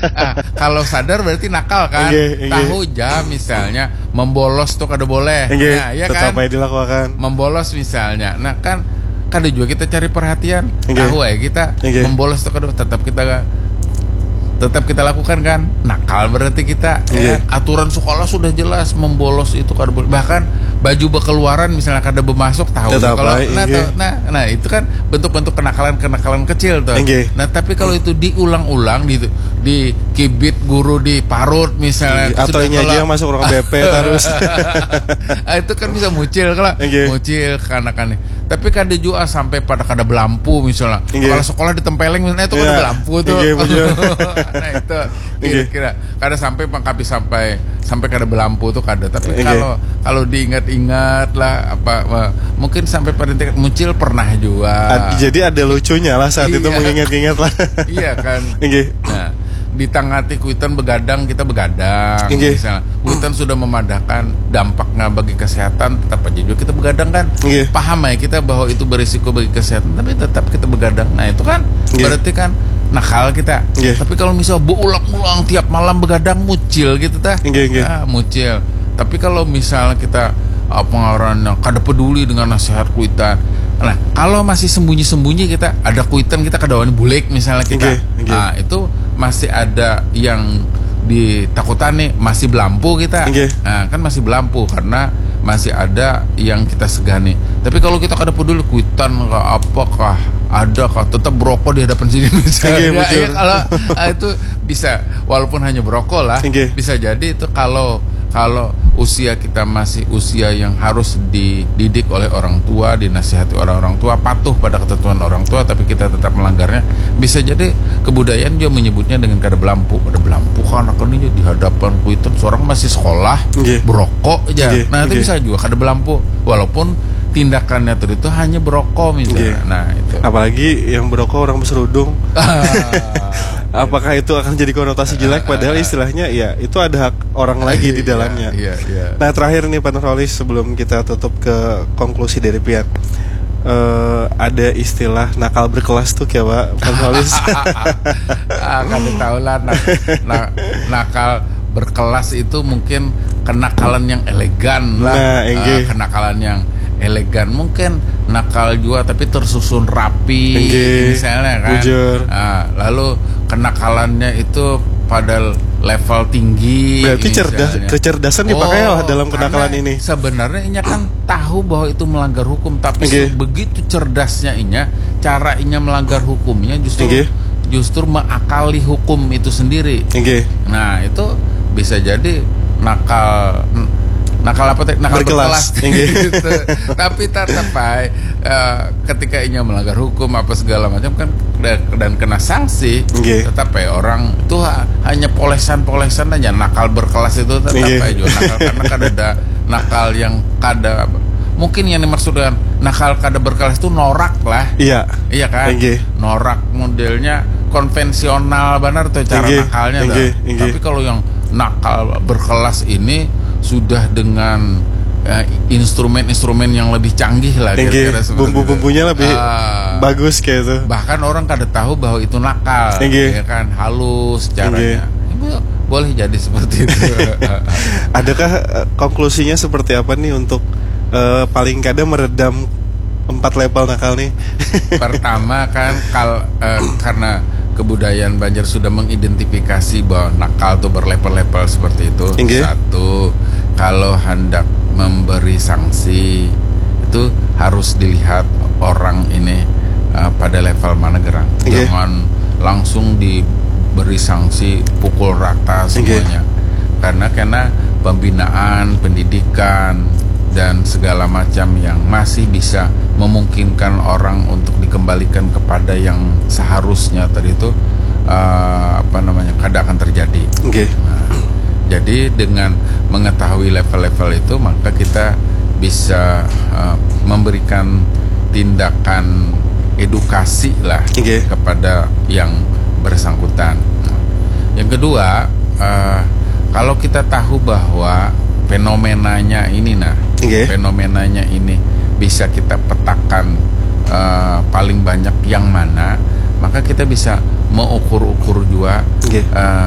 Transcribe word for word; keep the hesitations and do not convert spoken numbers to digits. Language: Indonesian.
Ah, kalau sadar berarti nakal kan. Enggak, enggak. Tahu jam misalnya membolos tuh kada boleh. Enggak, Nah, ya tetap kan? aja dilakukan. Membolos misalnya. Nah, kan kada juga kita cari perhatian. Enggak. Tahu ya kita Enggak. membolos tuh kada tetap kita tetap kita lakukan kan. Nakal berarti kita. Enggak. Ya, aturan sekolah sudah jelas membolos itu kada boleh. Bahkan baju berkeluaran misalnya kada bermasuk tahu. Tetap Kalau aja, nah, enggak. tuh, nah, nah itu kan bentuk-bentuk kenakalan-kenakalan kecil tuh. Enggak. Nah, tapi kalau itu diulang-ulang di di kibit guru di parut misalnya Atau sudah ini aja kalau- yang masuk ruang B P terus. Ah, itu kan bisa mucil kalau Enggak. mucil kanakannya. Tapi kada juga sampai pada kada belampu misalnya. Enggak. Kalau sekolah ditempeleng misalnya itu kada Iya. belampu tuh. Enggak, betul. Nah, itu kira-kira kada sampai mengkapi sampai sampai kada belampu tuh kada. Tapi Enggak. kalau kalau diingat-ingat lah apa wah, mungkin sampai pada tingkat muncil pernah juga. Ad- Jadi ada lucunya lah saat itu Iya. mengingat-ingat lah. Iya kan. Enggak. Nah, di tangati kuitan begadang kita begadang. Oke. Misalnya kuitan sudah memadahkan dampaknya bagi kesehatan, tetap aja juga kita begadang kan. Oke. Paham ya kita bahwa itu berisiko bagi kesehatan, tapi tetap kita begadang. Nah itu kan Oke. berarti kan nakal kita. Oke. Tapi kalau misal berulang-ulang tiap malam begadang mucil gitu tah. Oke, oke. Ah, mucil. Tapi kalau misal kita uh, pengaruhan yang kada peduli dengan nasihat kuitan. Nah, kalau masih sembunyi-sembunyi kita ada kuitan kita kadawani bulek misalnya kita. Oke, oke. Nah, itu masih ada yang ditakutan nih masih belampu kita. Oke. Nah, kan masih belampu karena masih ada yang kita segani. Tapi kalau kita kada peduli kuitan kah apakah ada kah tetap berokok di hadapan sini misalnya. Oke, Ya, betul. ya, kalau ah, itu bisa walaupun hanya berokok lah. Oke. Bisa jadi itu kalau kalau usia kita masih usia yang harus dididik oleh orang tua, dinasihati orang-orang tua, patuh pada ketentuan orang tua, tapi kita tetap melanggarnya, bisa jadi kebudayaan juga menyebutnya dengan kada belampu. Kada belampu kan akan ini di hadapan kuitan seorang masih sekolah, Oke. berokok aja. Oke, Nah, itu oke. bisa juga kada belampu walaupun tindakannya tadi itu hanya berokok misalnya. Oke. Nah, itu. Apalagi yang berokok orang berserudung. Apakah itu akan jadi konotasi jelek? Padahal istilahnya ya itu ada hak orang lagi di dalamnya. Iya, iya. Nah terakhir nih Pak Nurholis sebelum kita tutup ke konklusi dari pihak eh, ada istilah nakal berkelas tuh kayak Pak Pak Nurholis. Ah, kan tahu lah nak, nak, nakal berkelas itu mungkin kenakalan yang elegan lah. Nah, Ah, enggak. kenakalan yang elegan mungkin nakal juga tapi tersusun rapi Enggak. misalnya kan. Bujur. Ah, lalu kenakalannya itu pada level tinggi. Berarti cerdas, misalnya. kecerdasan dipakai Oh, lah dalam kenakalan karena ini. Sebenarnya Inya kan tahu bahwa itu melanggar hukum, tapi Oke. begitu cerdasnya Inya, cara Inya melanggar hukumnya justru Oke. justru mengakali hukum itu sendiri. Oke. Nah, itu bisa jadi nakal nakal apa teh nakal Berkelas. berkelas Oke. gitu. Tapi tetap baik eh, ketika Inya melanggar hukum apa segala macam kan dan, dan kena sanksi, Oke. tetap ya orang itu ha- hanya polesan-polesan aja. Nakal berkelas itu tetap Oke. aja juga nakal karena kan ada nakal yang kada mungkin yang dimaksud dengan nakal kada berkelas itu norak lah. Iya. Iya kan? Oke. Norak modelnya konvensional benar tuh cara Oke, nakalnya oke, tuh. oke. Tapi kalau yang nakal berkelas ini sudah dengan eh, instrumen-instrumen yang lebih canggih lah Oke. kira-kira seperti Bumbu-bumbunya itu. lebih Ah, bagus kayak itu. bahkan orang kada tahu bahwa itu nakal, Oke. ya kan halus caranya. Ibu boleh jadi seperti itu. Adakah eh, konklusinya seperti apa nih untuk eh, paling kada meredam empat level nakal nih? Pertama kan kal, eh, karena kebudayaan Banjar sudah mengidentifikasi bahwa nakal tuh berlevel-level seperti itu. Oke. Satu, kalau hendak memberi sanksi itu harus dilihat orang ini eh, pada level mana gerang. Oke. Jangan langsung diberi sanksi pukul rata semuanya. Karena karena pembinaan, pendidikan dan segala macam yang masih bisa memungkinkan orang untuk dikembalikan kepada yang seharusnya tadi itu uh, apa namanya kada akan terjadi. Oke. Nah, jadi dengan mengetahui level-level itu maka kita bisa uh, memberikan tindakan edukasi lah Oke. kepada yang bersangkutan. Yang kedua, uh, kalau kita tahu bahwa fenomenanya ini nah, Oke. fenomenanya ini bisa kita petakan uh, paling banyak yang mana, maka kita bisa mengukur-ukur juga Oke. uh,